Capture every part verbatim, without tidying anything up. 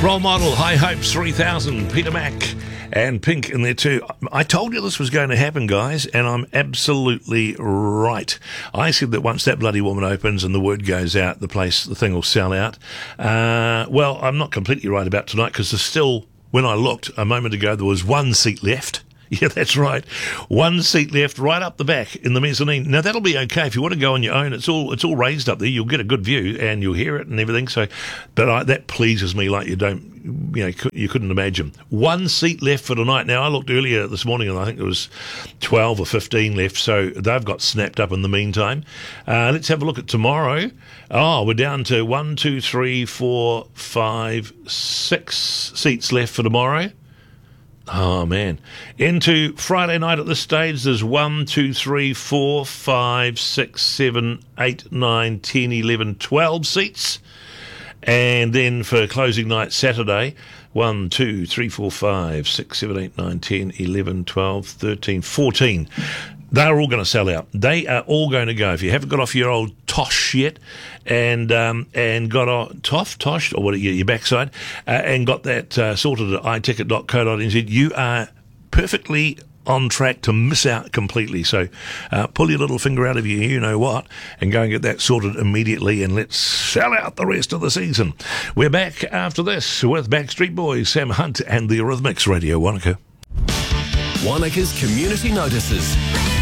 Role Model, High Hopes three thousand, Peter Mac and Pink in there too. I told you this was going to happen, guys, and I'm absolutely right. I said that once that bloody woman opens and the word goes out, the place, the thing will sell out. Uh, well, I'm not completely right about tonight because there's still, when I looked a moment ago, there was one seat left. Yeah, that's right. One seat left right up the back in the mezzanine. Now, that'll be okay if you want to go on your own. It's all it's all raised up there. You'll get a good view and you'll hear it and everything. So, But I, that pleases me like you don't, you know, you couldn't imagine. One seat left for tonight. Now, I looked earlier this morning and I think there was twelve or fifteen left. So they've got snapped up in the meantime. Uh, let's have a look at tomorrow. Oh, we're down to one, two, three, four, five, six seats left for tomorrow. Oh, man. Into Friday night at this stage, there's one, two, three, four, five, six, seven, eight, nine, ten, eleven, twelve seats. And then for closing night Saturday, one, two, three, four, five, six, seven, eight, nine, ten, eleven, twelve, thirteen, fourteen. They're all going to sell out. They are all going to go. If you haven't got off your old tosh yet and um, and got on toff, tosh, or what, your, your backside, uh, and got that uh, sorted at i ticket dot co dot n z, you are perfectly on track to miss out completely. So uh, pull your little finger out of your you-know-what and go and get that sorted immediately, and let's sell out the rest of the season. We're back after this with Backstreet Boys, Sam Hunt and the Eurythmics, Radio Wanaka. Wanaka's Community Notices.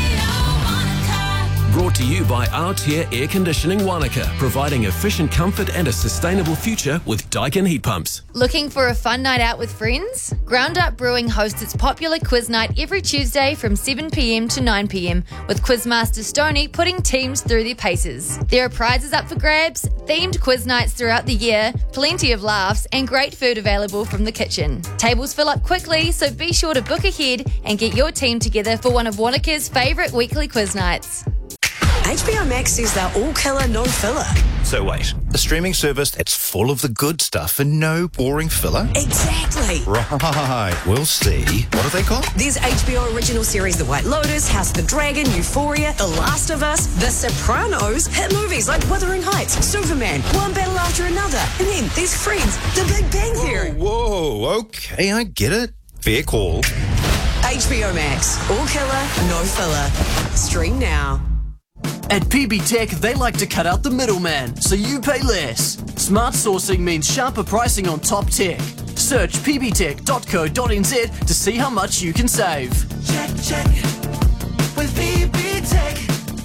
Brought to you by Altair Air Conditioning Wanaka, providing efficient comfort and a sustainable future with Daikin heat pumps. Looking for a fun night out with friends? Ground Up Brewing hosts its popular quiz night every Tuesday from seven p m to nine p m, with Quizmaster Stoney putting teams through their paces. There are prizes up for grabs, themed quiz nights throughout the year, plenty of laughs, and great food available from the kitchen. Tables fill up quickly, so be sure to book ahead and get your team together for one of Wanaka's favourite weekly quiz nights. H B O Max says they're all killer, no filler. So wait, a streaming service that's full of the good stuff and no boring filler? Exactly. Right, we'll see. What are they called? There's H B O original series The White Lotus, House of the Dragon, Euphoria, The Last of Us, The Sopranos, hit movies like Wuthering Heights, Superman, one battle after another, and then there's Friends, The Big Bang Theory. Whoa, whoa, okay, I get it. Fair call. H B O Max, all killer, no filler. Stream now. At P B Tech, they like to cut out the middleman, so you pay less. Smart sourcing means sharper pricing on top tech. Search p b tech dot co dot n z to see how much you can save. Check, check, with P B Tech.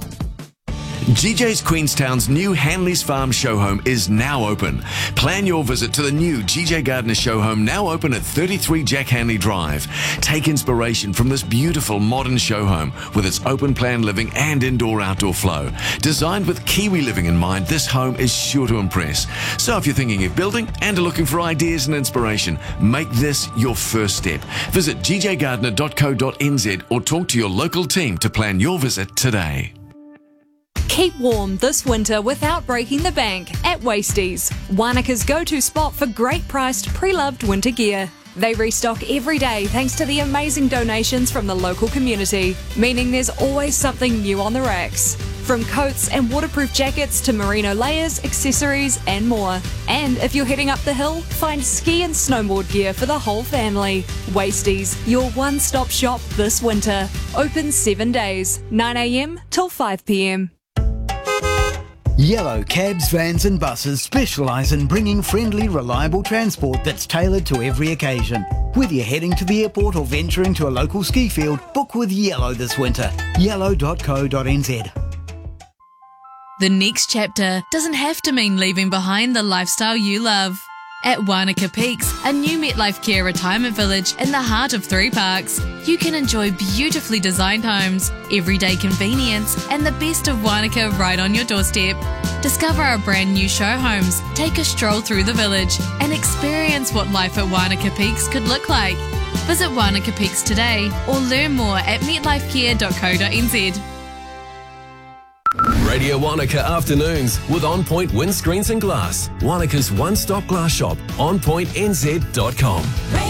G J's Queenstown's new Hanley's Farm show home is now open. Plan your visit to the new G J Gardner show home, now open at thirty-three Jack Hanley Drive. Take inspiration from this beautiful modern show home with its open plan living and indoor-outdoor flow. Designed with Kiwi living in mind, this home is sure to impress. So if you're thinking of building and are looking for ideas and inspiration, make this your first step. Visit g j gardner dot co dot n z or talk to your local team to plan your visit today. Keep warm this winter without breaking the bank at Wasties, Wanaka's go-to spot for great priced, pre-loved winter gear. They restock every day thanks to the amazing donations from the local community, meaning there's always something new on the racks. From coats and waterproof jackets to merino layers, accessories and more. And if you're heading up the hill, find ski and snowboard gear for the whole family. Wasties, your one-stop shop this winter. Open seven days, nine a m till five p m. Yellow Cabs, Vans and Buses specialise in bringing friendly, reliable transport that's tailored to every occasion. Whether you're heading to the airport or venturing to a local ski field, book with Yellow this winter. yellow dot co dot n z. The next chapter doesn't have to mean leaving behind the lifestyle you love. At Wanaka Peaks, a new MetLife Care retirement village in the heart of Three Parks, you can enjoy beautifully designed homes, everyday convenience, and the best of Wanaka right on your doorstep. Discover our brand new show homes, take a stroll through the village, and experience what life at Wanaka Peaks could look like. Visit Wanaka Peaks today or learn more at met life care dot co dot n z. Radio Wanaka Afternoons with On Point Windscreens and Glass. Wanaka's one-stop glass shop, on point n z dot com.